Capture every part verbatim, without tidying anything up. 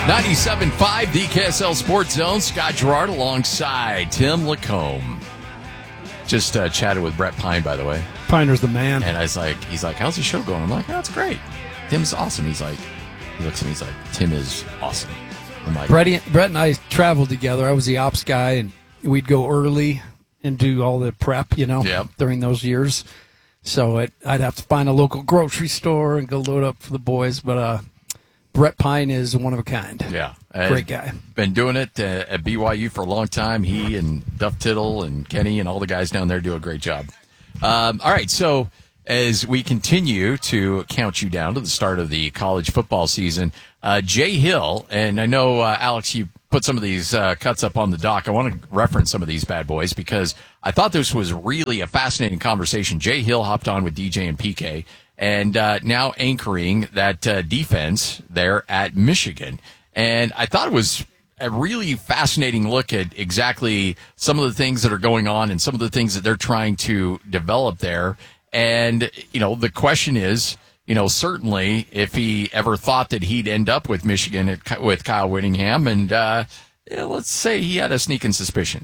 ninety-seven point five, the K S L Sports Zone. Scott Gerard alongside Tim Lacombe. Just uh, chatted with Brett Pine, by the way. Piner's the man. And I was like, he's like, how's the show going? I'm like, oh, it's great. Tim's awesome. He's like, he looks at me, he's like, Tim is awesome. I'm like, Brett, Brett and I traveled together. I was the ops guy, and we'd go early and do all the prep, you know, yep. during those years. So it, I'd have to find a local grocery store and go load up for the boys. But uh, Brett Pine is one of a kind. Yeah. Great guy. Been doing it uh, at B Y U for a long time. He and Duff Tittle and Kenny and all the guys down there do a great job. Um, all right, so as we continue to count you down to the start of the college football season, uh, Jay Hill, and I know, uh, Alex, you put some of these uh, cuts up on the doc. I want to reference some of these bad boys because I thought this was really a fascinating conversation. Jay Hill hopped on with D J and P K and uh, now anchoring that uh, defense there at Michigan. And I thought it was a really fascinating look at exactly some of the things that are going on and some of the things that they're trying to develop there. And, you know, the question is, you know, certainly if he ever thought that he'd end up with Michigan at, with Kyle Whittingham, and uh, you know, let's say he had a sneaking suspicion.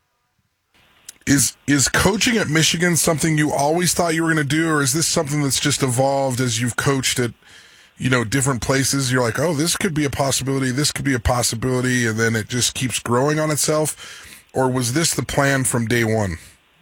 Is is coaching at Michigan something you always thought you were going to do, or is this something that's just evolved as you've coached at, you know, different places? You're like, oh, this could be a possibility, this could be a possibility, and then it just keeps growing on itself? Or was this the plan from day one?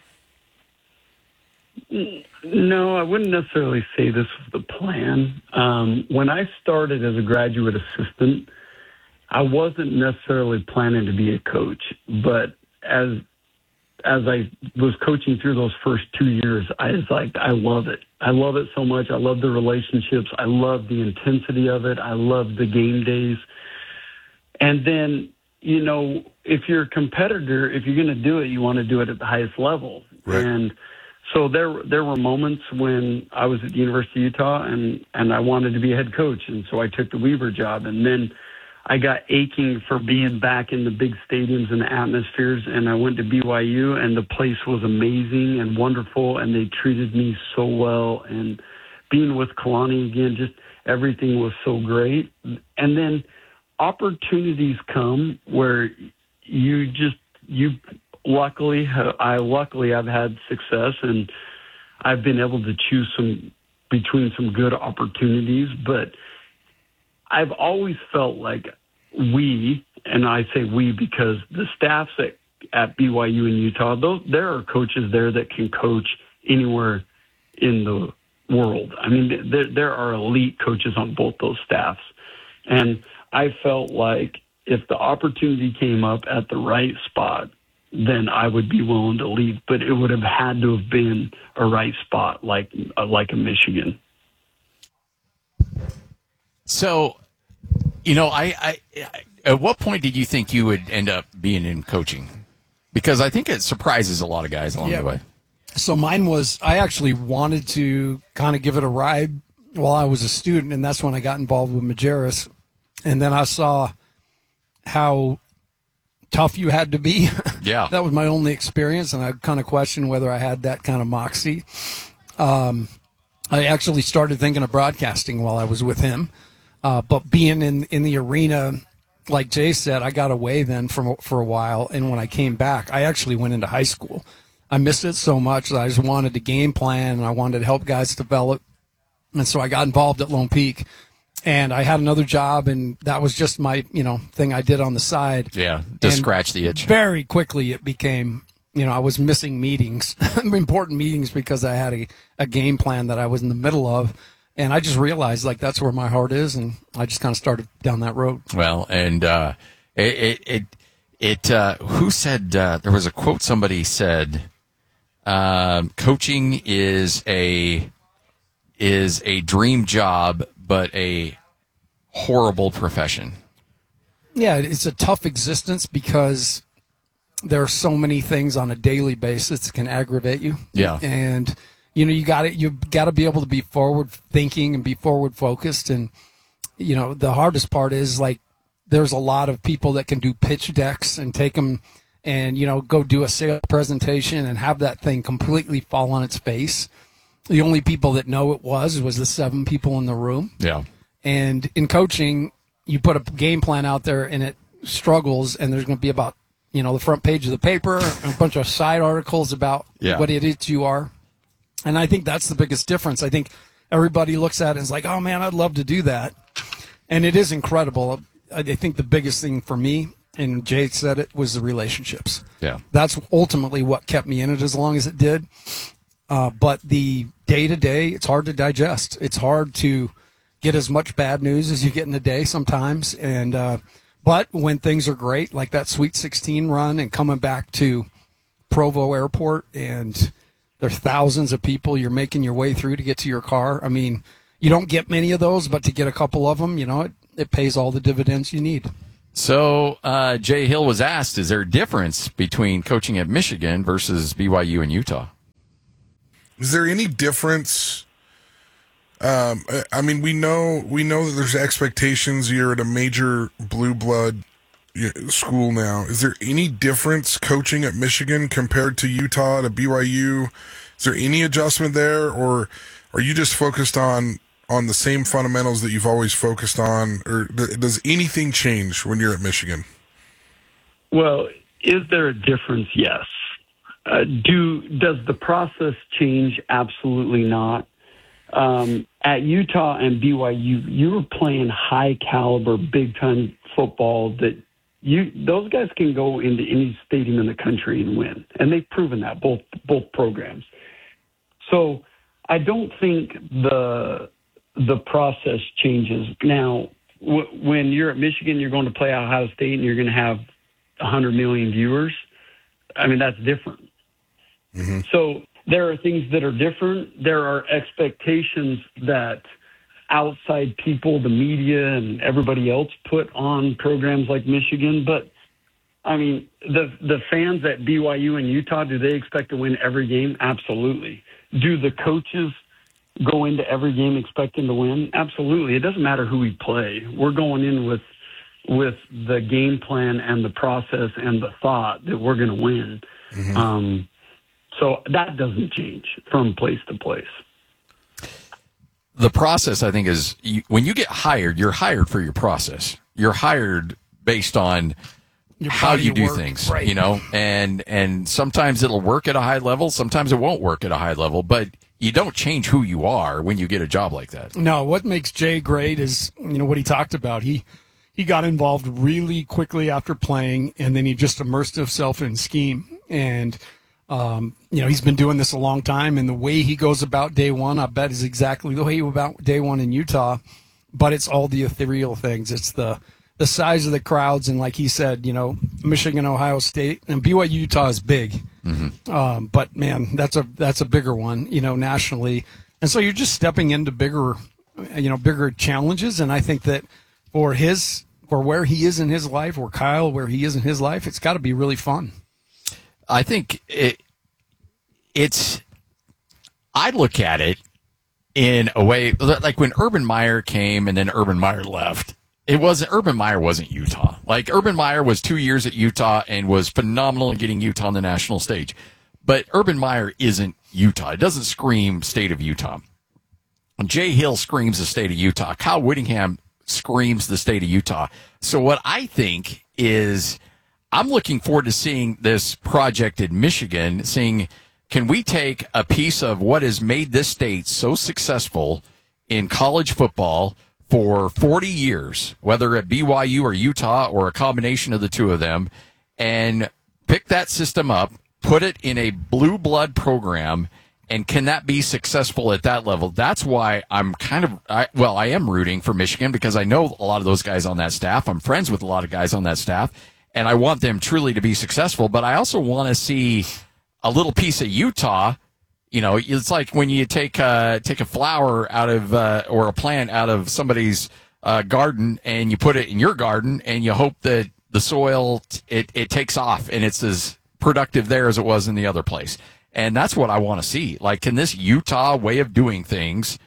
No, I wouldn't necessarily say this was the plan. Um, when I started as a graduate assistant, I wasn't necessarily planning to be a coach, but as as I was coaching through those first two years, I was like, I love it. I love it so much. I love the relationships. I love the intensity of it. I love the game days. And then, you know, if you're a competitor, if you're going to do it, you want to do it at the highest level. Right. And so there there were moments when I was at the University of Utah and, and I wanted to be a head coach. And so I took the Weaver job. And then I got aching for being back in the big stadiums and the atmospheres. And I went to B Y U, and the place was amazing and wonderful. And they treated me so well. And being with Kalani again, just everything was so great. And then opportunities come where you just, you luckily, I luckily I've had success, and I've been able to choose some between some good opportunities. But I've always felt like we, and I say we because the staffs at, at B Y U and Utah, those, there are coaches there that can coach anywhere in the world. I mean, there, there are elite coaches on both those staffs. And I felt like if the opportunity came up at the right spot, then I would be willing to leave. But it would have had to have been a right spot, like uh, like a Michigan. So, you know, I, I, I, at what point did you think you would end up being in coaching? Because I think it surprises a lot of guys along Yeah. the way. So mine was, I actually wanted to kind of give it a ride while I was a student, and that's when I got involved with Majerus. And then I saw how tough you had to be. Yeah. That was my only experience, and I kind of questioned whether I had that kind of moxie. Um, I actually started thinking of broadcasting while I was with him. Uh, but being in, in the arena, like Jay said, I got away then for, for a while. And when I came back, I actually went into high school. I missed it so much that I just wanted to game plan, and I wanted to help guys develop. And so I got involved at Lone Peak. And I had another job, and that was just my, you know, thing I did on the side. Yeah, to And scratch the itch. Very quickly it became, you know, I was missing meetings, important meetings, because I had a, a game plan that I was in the middle of. And I just realized, like, that's where my heart is, and I just kind of started down that road. Well, and uh, it, it, it, it uh, who said, uh, there was a quote somebody said, um, coaching is a, is a dream job, but a horrible profession. Yeah, it's a tough existence because there are so many things on a daily basis that can aggravate you. Yeah. And, you know, you got to you got to be able to be forward thinking and be forward focused. And, you know, the hardest part is, like, there's a lot of people that can do pitch decks and take them and, you know, go do a sales presentation and have that thing completely fall on its face. The only people that know it was was the seven people in the room. Yeah. And in coaching, you put a game plan out there and it struggles, and there's going to be about, you know, the front page of the paper, a bunch of side articles about Yeah. what idiots you are. And I think that's the biggest difference. I think everybody looks at it and is like, oh, man, I'd love to do that. And it is incredible. I I think the biggest thing for me, and Jay said it, was the relationships. Yeah. That's ultimately what kept me in it as long as it did. Uh, but the day-to-day, it's hard to digest. It's hard to get as much bad news as you get in a day sometimes. And uh, but when things are great, like that Sweet sixteen run and coming back to Provo Airport, and there's thousands of people you're making your way through to get to your car. I mean, you don't get many of those, but to get a couple of them, you know, it, it pays all the dividends you need. So uh, Jay Hill was asked, is there a difference between coaching at Michigan versus B Y U and Utah? Is there any difference? Um, I- I mean, we know we know that there's expectations. You're at a major blue blood y- school now. Is there any difference coaching at Michigan compared to Utah to B Y U? Is there any adjustment there, or are you just focused on on the same fundamentals that you've always focused on, or th- does anything change when you're at Michigan? Well, is there a difference? Yes. Uh, do does the process change? Absolutely not. Um, at Utah and B Y U, you were playing high caliber, big time football that you those guys can go into any stadium in the country and win, and they've proven that both both programs. So I don't think the the process changes. Now, w- when you're at Michigan, you're going to play Ohio State, and you're going to have one hundred million viewers. I mean, that's different. Mm-hmm. So there are things that are different. There are expectations that outside people, the media, and everybody else put on programs like Michigan. But, I mean, the the fans at B Y U and Utah, do they expect to win every game? Absolutely. Do the coaches go into every game expecting to win? Absolutely. It doesn't matter who we play. We're going in with with the game plan and the process and the thought that we're going to win. Mm-hmm. Um, so that doesn't change from place to place. The process, I think, is you, when you get hired, you're hired for your process. You're hired based on Your how body you do work, things, right. you know, and and sometimes it'll work at a high level, sometimes it won't work at a high level, but you don't change who you are when you get a job like that. No, what makes Jay great is, you know, what he talked about. He he got involved really quickly after playing, and then he just immersed himself in scheme. And, um, you know, he's been doing this a long time, and the way he goes about day one, I bet, is exactly the way he went about day one in Utah. But it's all the ethereal things. It's the the size of the crowds, and like he said, you know, Michigan, Ohio State, and B Y U, Utah is big. Mm-hmm. Um, but man, that's a that's a bigger one, you know, nationally. And so you're just stepping into bigger, you know, bigger challenges. And I think that for his, for where he is in his life, or Kyle, where he is in his life, it's got to be really fun. I think it, it's, I look at it in a way, like when Urban Meyer came and then Urban Meyer left. It wasn't, Urban Meyer wasn't Utah. Like, Urban Meyer was two years at Utah and was phenomenal in getting Utah on the national stage. But Urban Meyer isn't Utah. It doesn't scream state of Utah. Jay Hill screams the state of Utah. Kyle Whittingham screams the state of Utah. So what I think is, I'm looking forward to seeing this project in Michigan, seeing, can we take a piece of what has made this state so successful in college football for forty years, whether at B Y U or Utah or a combination of the two of them, and pick that system up, put it in a blue blood program, and can that be successful at that level? That's why I'm kind of, I, well, I am rooting for Michigan, because I know a lot of those guys on that staff. I'm friends with a lot of guys on that staff, and I want them truly to be successful, but I also want to see a little piece of Utah. You know, it's like when you take uh, take a flower out of uh, or a plant out of somebody's uh, garden and you put it in your garden, and you hope that the soil it it takes off and it's as productive there as it was in the other place. And that's what I want to see. Like, can this Utah way of doing things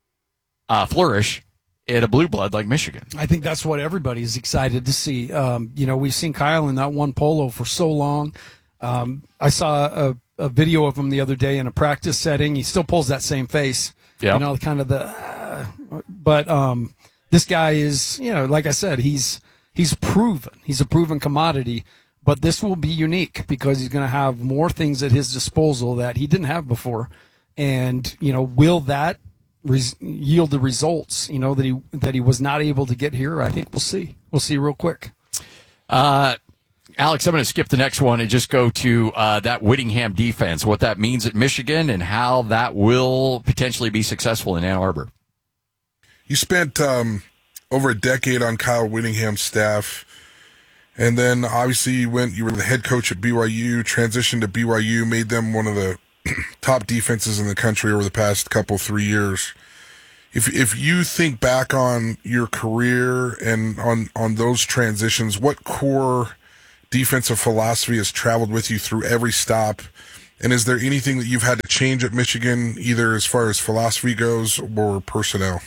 uh, flourish at a blue blood like Michigan? I think that's what everybody's excited to see. Um, you know, we've seen Kyle in that one polo for so long. Um, I saw a, a video of him the other day in a practice setting. He still pulls that same face. Yeah. You know, kind of the, uh, but, um, This guy is, you know, like I said, he's he's proven. He's a proven commodity. But this will be unique because he's going to have more things at his disposal that he didn't have before. And, you know, will that res- yield the results, you know, that he that he was not able to get here? I think we'll see. We'll see real quick. Uh, Alex, I'm going to skip the next one and just go to uh, that Whittingham defense, what that means at Michigan and how that will potentially be successful in Ann Arbor. You spent um, over a decade on Kyle Whittingham's staff. And then obviously you went, you were the head coach at B Y U, transitioned to B Y U, made them one of the top defenses in the country over the past couple, three years. If if you think back on your career and on, on those transitions, what core defensive philosophy has traveled with you through every stop? And is there anything that you've had to change at Michigan, either as far as philosophy goes or personnel?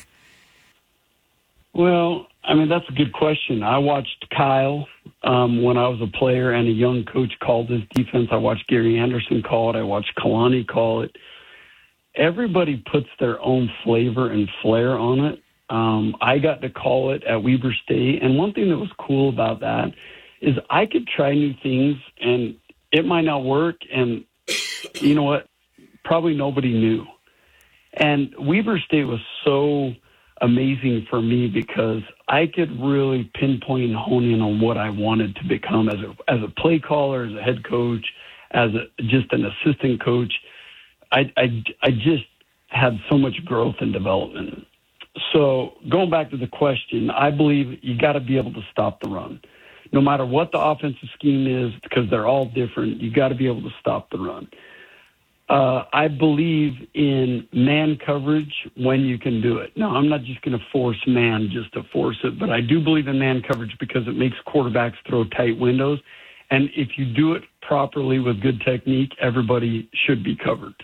Well, I mean, that's a good question. I watched Kyle um, when I was a player and a young coach call this defense. I watched Gary Anderson call it. I watched Kalani call it. Everybody puts their own flavor and flair on it. Um, I got to call it at Weber State. And one thing that was cool about that is I could try new things, and it might not work. And you know what? Probably nobody knew. And Weber State was so amazing for me because I could really pinpoint and hone in on what I wanted to become as a as a play caller, as a head coach, as a, just an assistant coach. I, I, I just had so much growth and development. So going back to the question, I believe you got to be able to stop the run. No matter what the offensive scheme is, because they're all different, you got to be able to stop the run. Uh, I believe in man coverage when you can do it. Now, I'm not just going to force man just to force it, but I do believe in man coverage because it makes quarterbacks throw tight windows. And if you do it properly with good technique, everybody should be covered.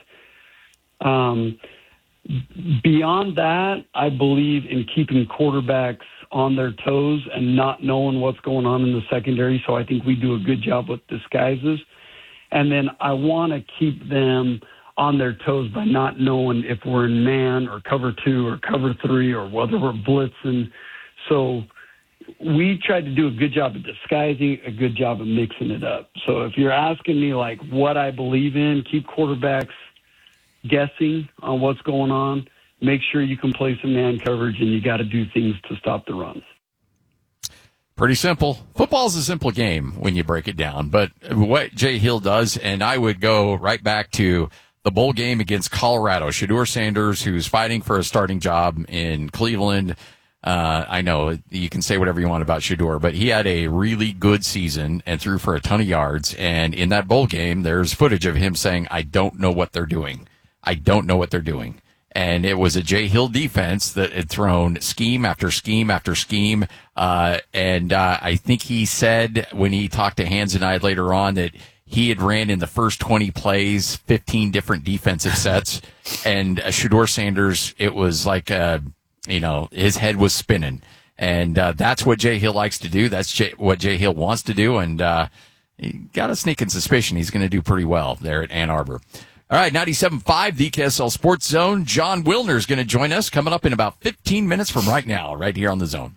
Um, beyond that, I believe in keeping quarterbacks on their toes and not knowing what's going on in the secondary. So I think we do a good job with disguises. And then I want to keep them on their toes by not knowing if we're in man or cover two or cover three or whether we're blitzing. So we tried to do a good job of disguising, a good job of mixing it up. So if you're asking me like what I believe in, keep quarterbacks guessing on what's going on, make sure you can play some man coverage, and you got to do things to stop the runs. Pretty simple. Football's a simple game when you break it down. But what Jay Hill does, and I would go right back to the bowl game against Colorado. Shedeur Sanders, who's fighting for a starting job in Cleveland. Uh, I know you can say whatever you want about Shedeur, but he had a really good season and threw for a ton of yards. And in that bowl game, there's footage of him saying, I don't know what they're doing. I don't know what they're doing. And it was a Jay Hill defense that had thrown scheme after scheme after scheme. Uh, and uh, I think he said when he talked to Hans and I later on that he had ran in the first twenty plays, fifteen different defensive sets. And uh, Shedeur Sanders, it was like, uh, you know, his head was spinning. And uh, that's what Jay Hill likes to do. That's Jay, what Jay Hill wants to do. And uh, he got a sneaking suspicion he's going to do pretty well there at Ann Arbor. All right, ninety-seven point five, the K S L Sports Zone. John Wilner is going to join us coming up in about fifteen minutes from right now, right here on the Zone.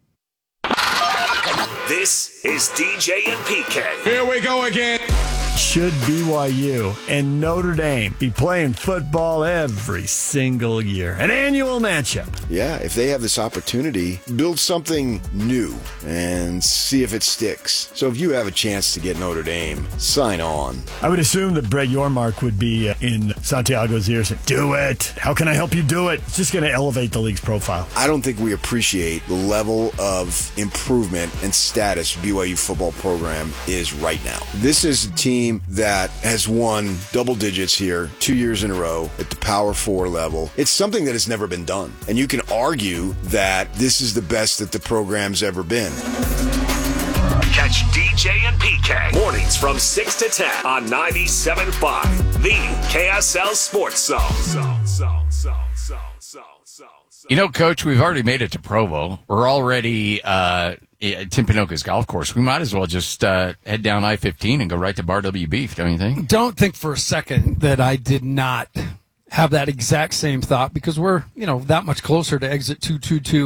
This is D J and P K. Here we go again. Should B Y U and Notre Dame be playing football every single year? An annual matchup. Yeah, if they have this opportunity, build something new and see if it sticks. So if you have a chance to get Notre Dame, sign on. I would assume that Brett Yormark would be in Santiago's ear saying, do it. How can I help you do it? It's just going to elevate the league's profile. I don't think we appreciate the level of improvement and status B Y U football program is right now. This is a team that has won double digits here two years in a row at the Power Four level. It's something that has never been done. And you can argue that this is the best that the program's ever been. Catch D J and P K mornings from six to ten on ninety-seven point five, the K S L Sports Zone. Zone, zone, zone, zone, zone, zone. You know, Coach, we've already made it to Provo. We're already uh, at Timpanogos Golf Course. We might as well just uh, head down I fifteen and go right to Bar W Beef, don't you think? Don't think for a second that I did not have that exact same thought because we're, you know, that much closer to exit two twenty-two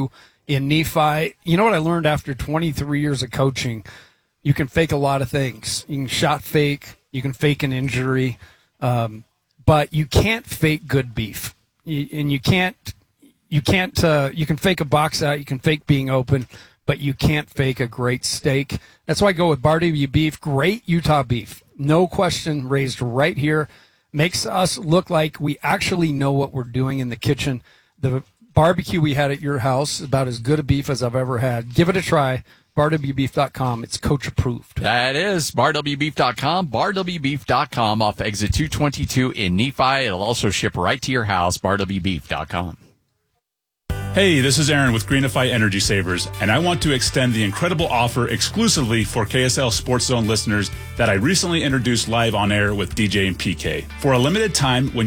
in Nephi. You know what I learned after twenty-three years of coaching? You can fake a lot of things. You can shot fake. You can fake an injury. Um, but you can't fake good beef. You, and you can't, you can't, uh, you can fake a box out. You can fake being open, but you can't fake a great steak. That's why I go with Bar W Beef. Great Utah beef. No question, raised right here. Makes us look like we actually know what we're doing in the kitchen. The barbecue we had at your house is about as good a beef as I've ever had. Give it a try. bar w beef dot com. It's coach approved. That is bar w beef dot com. bar w beef dot com off exit two twenty-two in Nephi. It'll also ship right to your house. bar w beef dot com. Hey, this is Aaron with Greenify Energy Savers, and I want to extend the incredible offer exclusively for K S L Sports Zone listeners that I recently introduced live on air with D J and P K. For a limited time, when